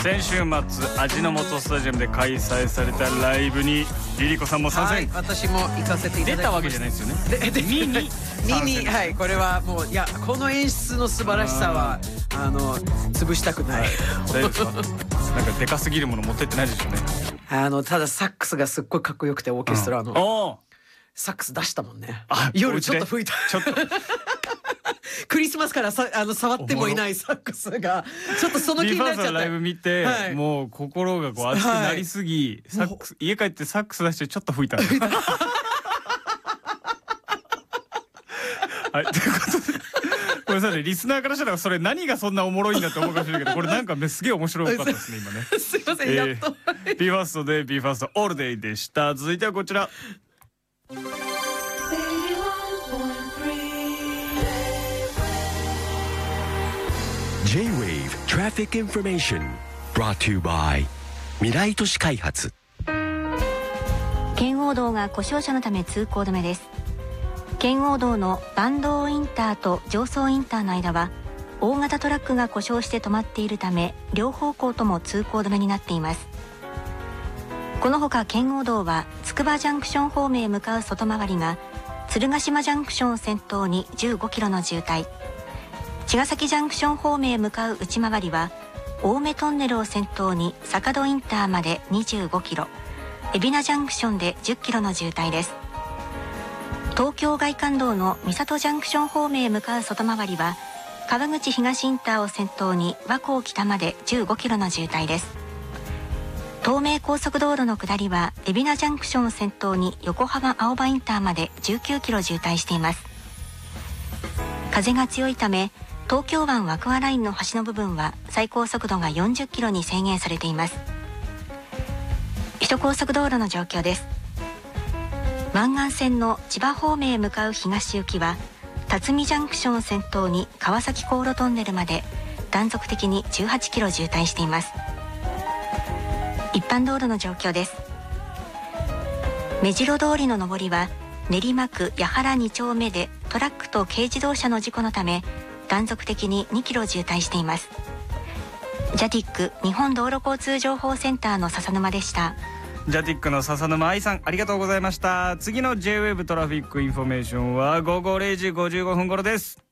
先週末味の素スタジアムで開催されたライブにリリコさんも参戦。 私も行かせていただきました。 出たわけじゃないですよね。見にはい、これはもう、いや、この演出の素晴らしさは潰したくない。 大丈夫ですか？なんかでかすぎるもの持ってってないでしょうね。 ただサックスがすっごいかっこよくて、オーケストラのサックス出したもんね。夜ちょっと吹いた。ちょっとクリスマスから触ってもいないサックスがちょっとその気になっちゃった。 ライブ見て、もう心がこう熱くなりすぎ、サックス家帰ってサックス出してちょっと吹いた。はい、ということでこれさね、リスナーからしたらそれ何がそんなおもろいんだって思うかもしれないけど、これなんかすげえ面白かったですね今ね。 すいません、やっと。 BE:FIRST で BE:FIRSTオールデイでした。続いてはこちら。 J-Wave Traffic Information brought to you by 未来都市開発。 圏央道が故障車のため通行止めです。圏央道の坂東インターと常総インターの間は大型トラックが故障して止まっているため、両方向とも通行止めになっています。このほか圏央道はつくばジャンクション方面へ向かう外回りが鶴ヶ島ジャンクションを先頭に15キロの渋滞、茅ヶ崎ジャンクション方面へ向かう内回りは青梅トンネルを先頭に坂戸インターまで25キロ、海老名ジャンクションで10キロの渋滞です。東京外環道の三郷ジャンクション方面へ向かう外回りは川口東インターを先頭に和光北まで15キロの渋滞です。東名高速道路の下りは海老名ジャンクションを先頭に横浜青葉インターまで19キロ渋滞しています。風が強いため東京湾和桑ラインの端の部分は最高速度が40キロに制限されています。首都高速道路の状況です。湾岸線の千葉方面へ向かう東行きは辰巳ジャンクションを先頭に川崎航路トンネルまで断続的に18キロ渋滞しています。一般道路の状況です。目白通りの上りは練馬区八原2丁目でトラックと軽自動車の事故のため断続的に2キロ渋滞しています。ジャティック日本道路交通情報センターの笹沼でした。 ジャティックの笹沼愛さん、ありがとうございました。次の J-Wave トラフィックインフォメーションは午後0時55分頃です。